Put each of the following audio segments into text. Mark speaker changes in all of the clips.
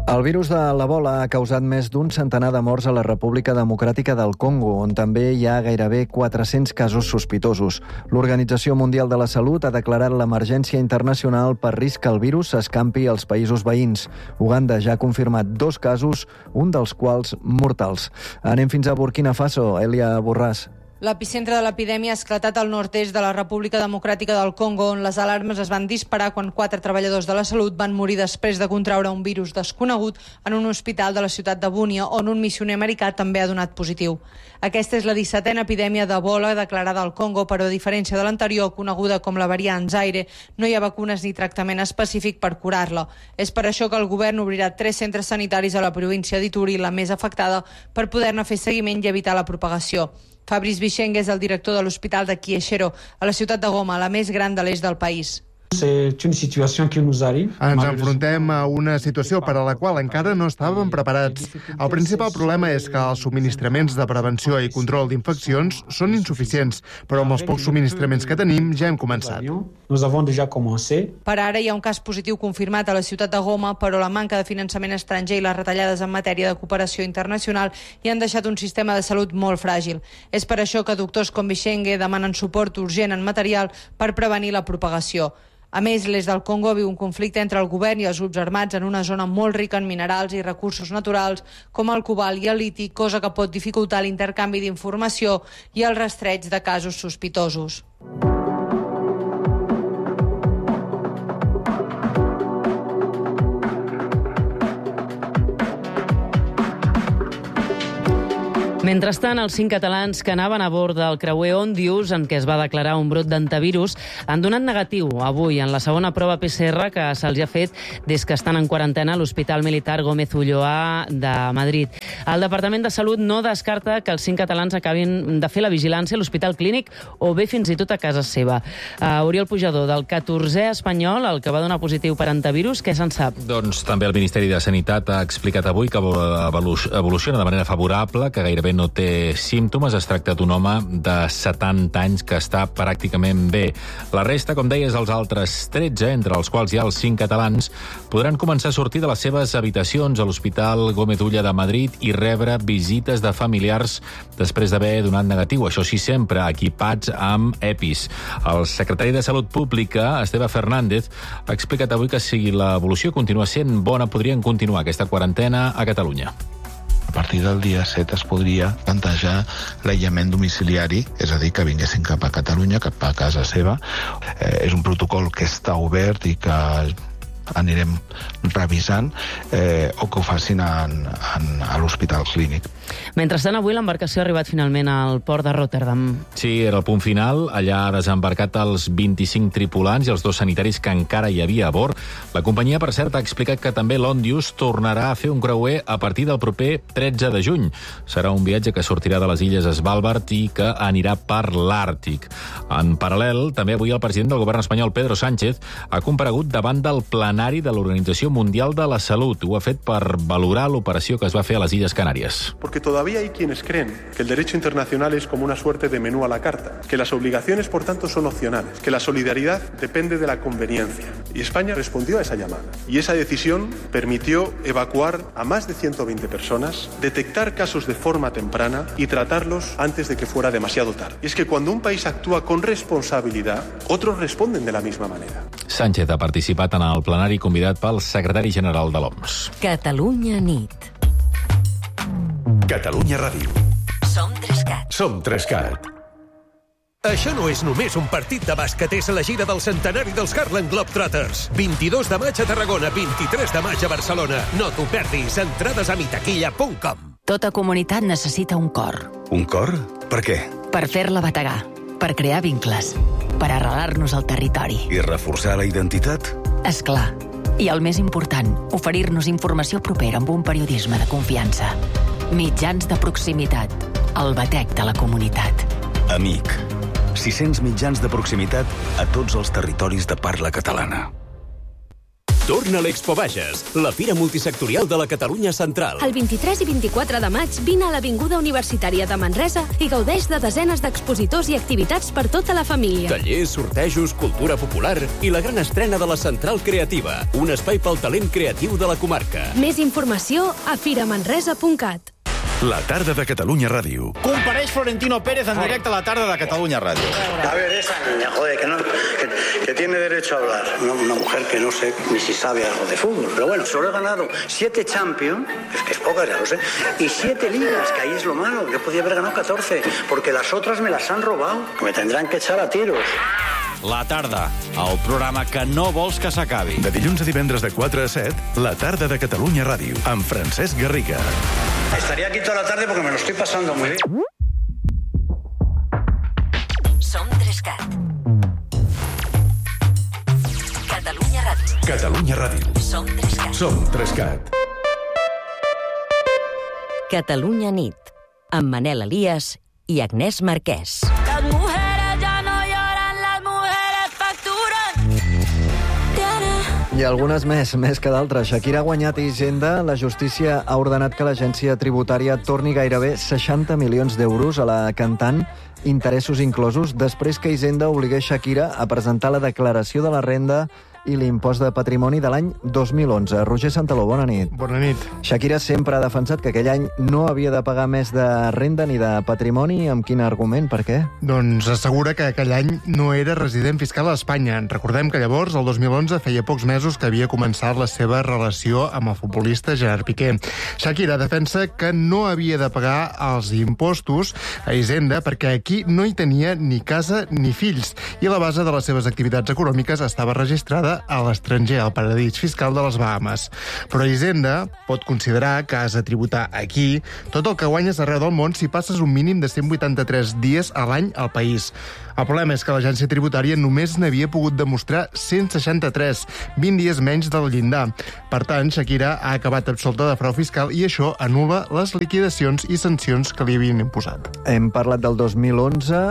Speaker 1: El virus de l'Ebola ha causat més d'un centenar de morts a la República Democràtica del Congo, on també hi ha gairebé 400 casos sospitosos. L'Organització Mundial de la Salut ha declarat l'emergència internacional per risc que el virus s'escampi als països veïns. Uganda ja ha confirmat 2 casos, un dels quals mortals. Anem fins a Burkina Faso. Elia Borràs.
Speaker 2: L'epicentre de l'epidèmia ha esclatat al nord-est de la República Democràtica del Congo, on les alarmes es van disparar quan 4 treballadors de la salut van morir després de contraure un virus desconegut en un hospital de la ciutat de Bunia, on un missioner americà també ha donat positiu. Aquesta és la 17a epidèmia d'Ebola declarada al Congo, però a diferència de l'anterior, coneguda com la variant Zaire, no hi ha vacunes ni tractament específic per curar-la. És per això que el govern obrirà 3 centres sanitaris a la província d'Ituri, la més afectada, per poder-ne fer seguiment i evitar la propagació. Fabrice Bicheng és el director de l'Hospital de Kieshero, a la ciutat de Goma, la més gran de l'est del país.
Speaker 3: Ens enfrontem a una situació per a la qual encara no estàvem preparats. El principal problema és que els subministraments de prevenció i control d'infeccions són insuficients, però amb els pocs subministraments que tenim ja hem començat.
Speaker 2: Per ara hi ha un cas positiu confirmat a la ciutat de Goma, però la manca de finançament estranger i les retallades en matèria de cooperació internacional hi han deixat un sistema de salut molt fràgil. És per això que doctors com Bichenge demanen suport urgent en material per prevenir la propagació. A més, l'est del Congo viu un conflicte entre el govern i els grups armats en una zona molt rica en minerals i recursos naturals com el cobalt i el liti, cosa que pot dificultar l'intercanvi d'informació i el rastreig de casos sospitosos.
Speaker 4: Mentrestant, els 5 catalans que anaven a bord del creuer Ondius, en què es va declarar un brot d'antivirus, han donat negatiu avui en la segona prova PCR que se'ls ha fet des que estan en quarantena a l'Hospital Militar Gómez Ulloa de Madrid. El Departament de Salut no descarta que els 5 catalans acabin de fer la vigilància a l'Hospital Clínic o bé fins i tot a casa seva. Oriol Pujador, del 14è espanyol, el que va donar positiu per antivirus, què se'n sap?
Speaker 5: Doncs també el Ministeri de Sanitat ha explicat avui que evoluciona de manera favorable, que gairebé no té símptomes. Es tracta d'un home de 70 anys que està pràcticament bé. La resta, com deies, els altres 13, entre els quals hi ha els 5 catalans, podran començar a sortir de les seves habitacions a l'Hospital Gómez Ulla de Madrid i rebre visites de familiars després d'haver donat negatiu. Això sí, sempre equipats amb EPIs. El secretari de Salut Pública, Esteve Fernández, ha explicat avui que si l'evolució continua sent bona, podrien continuar aquesta quarantena a Catalunya.
Speaker 6: A partir del dia 7 es podria plantejar l'aïllament domiciliari, és a dir, que vinguessin cap a Catalunya, cap a casa seva. És un protocol que està obert i que anirem revisant, o que ho facin a l'Hospital Clínic.
Speaker 4: Mentrestant, avui l'embarcació ha arribat finalment al port de Rotterdam.
Speaker 5: Sí, era el punt final. Allà ha desembarcat els 25 tripulants i els 2 sanitaris que encara hi havia a bord. La companyia, per cert, ha explicat que també l'Ondius tornarà a fer un creuer a partir del proper 13 de juny. Serà un viatge que sortirà de les illes Svalbard i que anirà per l'Àrtic. En paral·lel, també avui el president del govern espanyol, Pedro Sánchez, ha comparegut davant del plenari de l'Organització Mundial de la Salut. Ho ha fet per valorar l'operació que es va fer a les Illes Canàries.
Speaker 7: Porque todavía hay quienes creen que el derecho internacional es como una suerte de menú a la carta, que las obligaciones, por tanto, son opcionales, que la solidaridad depende de la conveniencia. Y España respondió a esa llamada. Y esa decisión permitió evacuar a más de 120 personas, detectar casos de forma temprana y tratarlos antes de que fuera demasiado tarde. Y es que cuando un país actúa con responsabilidad, otros responden de la misma manera.
Speaker 5: Sánchez ha participat en el plenari convidat pel secretari general de l'OMS.
Speaker 8: Catalunya nit.
Speaker 9: Catalunya Ràdio.
Speaker 8: Som 3CAT.
Speaker 9: Som 3CAT. Això no és només un partit de bàsquet, és la gira del centenari dels Harlem Globetrotters. 22 de maig a Tarragona, 23 de maig a Barcelona. No t'ho perdis, entrades a mitaquilla.com.
Speaker 8: Tota comunitat necessita un cor.
Speaker 9: Un cor? Per què?
Speaker 8: Per fer-la bategar, per crear vincles, per arrelar-nos al territori.
Speaker 9: I reforçar la identitat?
Speaker 8: És clar. I el més important, oferir-nos informació propera amb un periodisme de confiança. Mitjans de proximitat. El batec de la comunitat.
Speaker 9: Amic. 600 mitjans de proximitat a tots els territoris de parla catalana. Torna a l'Expo Bages, la fira multisectorial de la Catalunya Central.
Speaker 10: El 23 i 24 de maig vine a l'Avinguda Universitària de Manresa i gaudeix de desenes d'expositors i activitats per tota la família.
Speaker 9: Tallers, sortejos, cultura popular i la gran estrena de la Central Creativa, un espai pel talent creatiu de la comarca.
Speaker 10: Més informació a firamanresa.cat.
Speaker 11: La tarda de Catalunya Ràdio.
Speaker 12: Compareix Florentino Pérez en directe a la tarda de Catalunya Ràdio.
Speaker 13: A ver, esa niña, joder, que tiene derecho a hablar. Una mujer que no sé ni si sabe algo de fútbol. Pero bueno, solo he ganado 7 Champions, que es poca, ya lo sé, y 7 ligas, que ahí es lo malo. Yo podía haber ganado 14, porque las otras me las han robado. Me tendrán que echar a tiros.
Speaker 12: La tarda, el programa que no vols que s'acabi.
Speaker 11: De dilluns a divendres de 4 a 7, la tarda de Catalunya Ràdio, amb Francesc Garriga.
Speaker 13: Estaría aquí toda la tarde porque me lo estoy pasando muy bien.
Speaker 8: Som 3CAT. Catalunya Ràdio.
Speaker 11: Catalunya Ràdio.
Speaker 8: Som 3CAT.
Speaker 11: Som 3CAT.
Speaker 8: Catalunya nit, amb Manel Elias i Agnès Marquès.
Speaker 10: Las mujeres ya no lloran, las mujeres facturan.
Speaker 1: I algunes més que d'altres. Shakira ha guanyat a Hisenda. La justícia ha ordenat que l'agència tributària torni gairebé 60 milions d'euros a la cantant, interessos inclosos, després que Hisenda obligués Shakira a presentar la declaració de la renda i l'impost de patrimoni de l'any 2011. Roger Santaló, bona nit.
Speaker 3: Bona nit.
Speaker 1: Shakira sempre ha defensat que aquell any no havia de pagar més de renda ni de patrimoni. Amb quin argument? Per què?
Speaker 3: Doncs assegura que aquell any no era resident fiscal a Espanya. Recordem que llavors, el 2011, feia pocs mesos que havia començat la seva relació amb el futbolista Gerard Piqué. Shakira defensa que no havia de pagar els impostos a Hisenda perquè aquí no hi tenia ni casa ni fills i la base de les seves activitats econòmiques estava registrada a l'estranger, al paradís fiscal de les Bahames. Però Hisenda pot considerar que has de tributar aquí tot el que guanyes arreu del món si passes un mínim de 183 dies a l'any al país. El problema és que l'agència tributària només n'havia pogut demostrar 163, 20 dies menys del llindar. Per tant, Shakira ha acabat absolta de frau fiscal i això anul·la les liquidacions i sancions que li havien imposat.
Speaker 1: Hem parlat del 2011.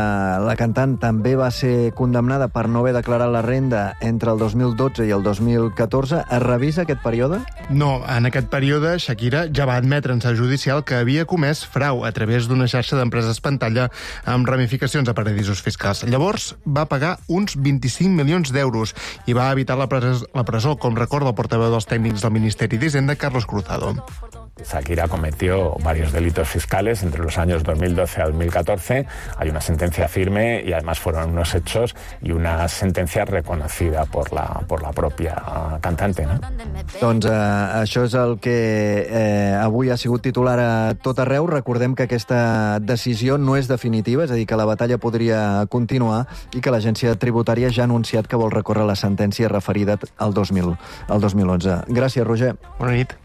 Speaker 1: La cantant també va ser condemnada per no haver declarat la renda entre el 2012 i el 2014. Es revisa aquest període?
Speaker 3: No, en aquest període Shakira ja va admetre en seu judicial que havia comès frau a través d'una xarxa d'empreses pantalla amb ramificacions a paradisos fiscals. Llavors va pagar uns 25 milions d'euros i va evitar la presó, com recorda el portaveu dels tècnics del Ministeri d'Hisenda, Carlos Cruzado.
Speaker 14: Shakira cometió varios delitos fiscales entre los años 2012 a 2014. Hay una sentencia firme y además fueron unos hechos y una sentencia reconocida por la propia cantante, ¿no?
Speaker 1: Doncs això és el que avui ha sigut titular a tot arreu. Recordem que aquesta decisió no és definitiva, és a dir, que la batalla podria continuar i que l'agència tributària ja ha anunciat que vol recórrer la sentència referida al 2011. Gràcies, Roger.
Speaker 3: Bona nit.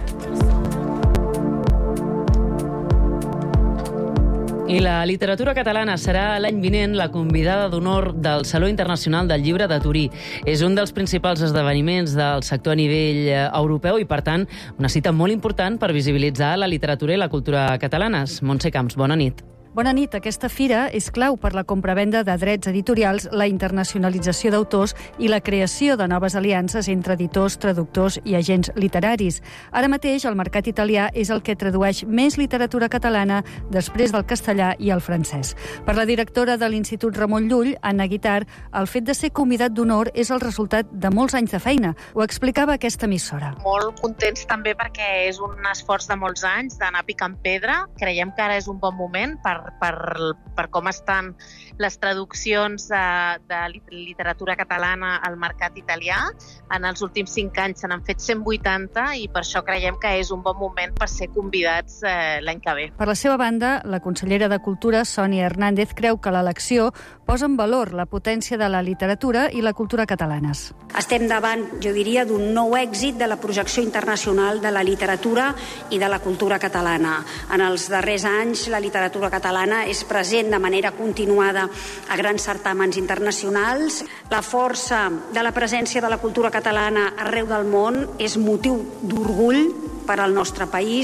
Speaker 4: I la literatura catalana serà l'any vinent la convidada d'honor del Saló Internacional del Llibre de Turí. És un dels principals esdeveniments del sector a nivell europeu i, per tant, una cita molt important per visibilitzar la literatura i la cultura catalanes. Montse Camps, bona nit.
Speaker 15: Bona nit. Aquesta fira és clau per la compravenda de drets editorials, la internacionalització d'autors i la creació de noves aliances entre editors, traductors i agents literaris. Ara mateix, el mercat italià és el que tradueix més literatura catalana després del castellà i el francès. Per la directora de l'Institut Ramon Llull, Anna Guitart, el fet de ser convidat d'honor és el resultat de molts anys de feina. Ho explicava aquesta emissora.
Speaker 16: Molt contents també perquè és un esforç de molts anys d'anar picant pedra. Creiem que ara és un bon moment per com estan les traduccions de literatura catalana al mercat italià. En els últims 5 anys se n'han fet 180 i per això creiem que és un bon moment per ser convidats l'any que ve.
Speaker 15: Per la seva banda, la consellera de Cultura, Sònia Hernández, creu que l'elecció posa en valor la potència de la literatura i la cultura catalanes.
Speaker 17: Estem davant, jo diria, d'un nou èxit de la projecció internacional de la literatura i de la cultura catalana. En els darrers anys, la literatura catalana és present de manera continuada a grans certàmens internacionals. La força de la presència de la cultura catalana arreu del món és motiu d'orgull per al nostre país.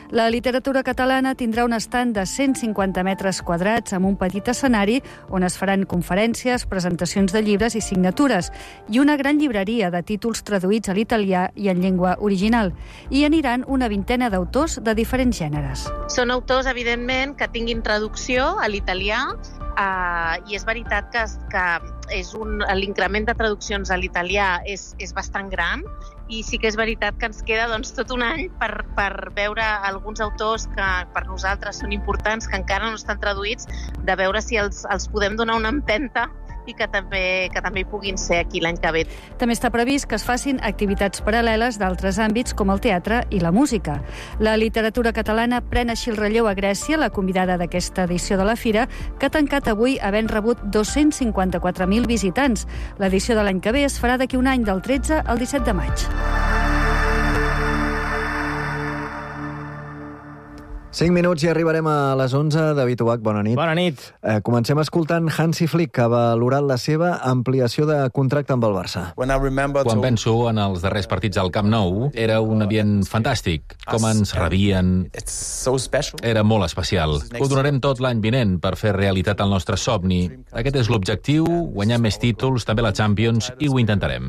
Speaker 15: La literatura catalana tindrà un estand de 150 metres quadrats amb un petit escenari on es faran conferències, presentacions de llibres i signatures i una gran llibreria de títols traduïts a l'italià i en llengua original. I aniran una vintena d'autors de diferents gèneres.
Speaker 16: Són autors, evidentment, que tinguin traducció a l'italià, i és veritat que l'increment de traduccions a l'italià és bastant gran, i sí que és veritat que ens queda tot un any per veure alguns autors que per nosaltres són importants, que encara no estan traduïts, de veure si els podem donar una empenta i que també hi puguin ser aquí l'any que ve.
Speaker 15: També està previst que es facin activitats paral·leles d'altres àmbits com el teatre i la música. La literatura catalana pren així el relleu a Grècia, la convidada d'aquesta edició de la Fira, que ha tancat avui havent rebut 254.000 visitants. L'edició de l'any que ve es farà d'aquí un any, del 13 al 17 de maig.
Speaker 1: 5 minuts i arribarem a les 11. David Ubach, bona nit.
Speaker 18: Bona nit.
Speaker 1: Comencem escoltant Hansi Flick, que ha valorat la seva ampliació de contracte amb el Barça.
Speaker 5: Quan penso en els darrers partits al Camp Nou, era un ambient fantàstic. Com ens rebien. Era molt especial. Ho donarem tot l'any vinent per fer realitat el nostre somni. Aquest és l'objectiu, guanyar més títols, també la Champions, i ho intentarem.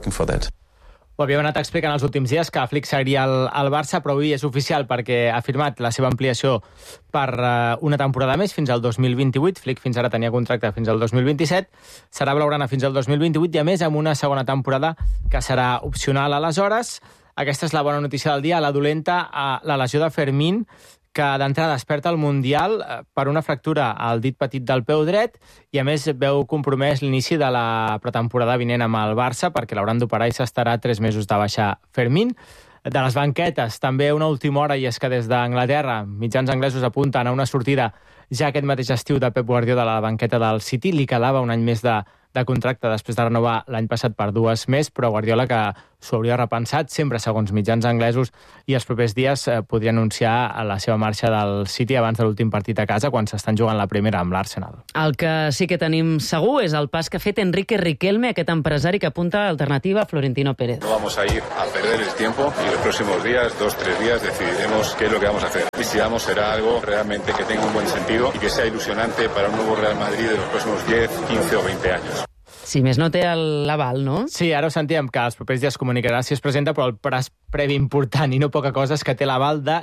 Speaker 18: Ho havíem anat explicant els últims dies que Flick seguiria al Barça, però avui és oficial perquè ha firmat la seva ampliació per una temporada més, fins al 2028. Flick fins ara tenia contracte fins al 2027. Serà blaugrana fins al 2028 i, a més, amb una segona temporada que serà opcional aleshores. Aquesta és la bona notícia del dia. La dolenta, la lesió de Fermín, que d'entrada desperta el Mundial per una fractura al dit petit del peu dret i, a més, veu compromès l'inici de la pretemporada vinent amb el Barça perquè l'hauran d'operar i s'estarà 3 mesos de baixa Fermín. De les banquetes, també una última hora, i és que des d'Anglaterra mitjans anglesos apunten a una sortida ja aquest mateix estiu de Pep Guardiola a la banqueta del City. Li quedava un any més de contracte després de renovar l'any passat per 2 més, però Guardiola, que s'ho hauria repensat, sempre segons mitjans anglesos, i els propers dies podria anunciar la seva marxa del City abans de l'últim partit a casa, quan s'estan jugant la primera amb l'Arsenal.
Speaker 4: El que sí que tenim segur és el pas que ha fet Enrique Riquelme, aquest empresari que apunta alternativa a Florentino Pérez.
Speaker 19: No vamos a ir a perder el tiempo y los próximos días, 2-3 días, decidiremos qué es lo que vamos a hacer. Y si vamos, será algo realmente que tenga un buen sentido y que sea ilusionante para un nuevo Real Madrid de los próximos 10, 15 o 20 años.
Speaker 4: Si més no té l'aval, no?
Speaker 18: Sí, ara ho sentíem, que els propers dies comunicarà si es presenta, però el pas previ important i no poca cosa és que té l'aval de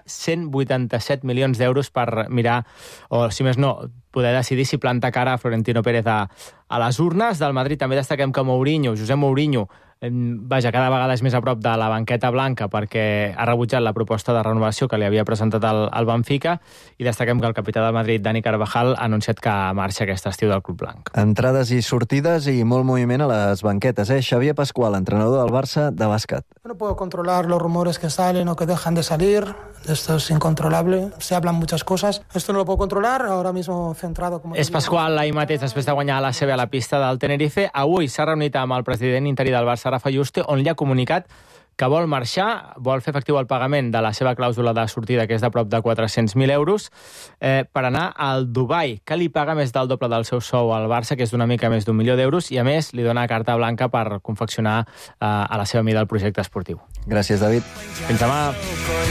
Speaker 18: 187 milions d'euros per mirar, o si més no, poder decidir si planta cara a Florentino Pérez a les urnes. Del Madrid també destaquem que Josep Mourinho, cada vegada és més a prop de la banqueta blanca perquè ha rebutjat la proposta de renovació que li havia presentat el Benfica, i destaquem que el capità del Madrid, Dani Carvajal, ha anunciat que marxa aquest estiu del club blanc.
Speaker 1: Entrades i sortides i molt moviment a les banquetes. Xavier Pascual, entrenador del Barça de bàsquet.
Speaker 20: No puedo controlar los rumores que salen o que dejan de salir. Esto es incontrolable. Se hablan muchas cosas. Esto no lo puedo controlar. Ahora mismo centrado...
Speaker 18: És Pascual ahir mateix, després de guanyar l'ACB a la pista del Tenerife. Avui s'ha reunit amb el president interí del Barça, Rafa Yuste, on li ha comunicat que vol marxar, vol fer efectiu el pagament de la seva clàusula de sortida, que és de prop de 400.000 euros, per anar al Dubai, que li paga més del doble del seu sou al Barça, que és d'una mica més d'1 milió d'euros, i a més li dona carta blanca per confeccionar a la seva mida el projecte esportiu.
Speaker 1: Gràcies, David.
Speaker 18: Fins demà.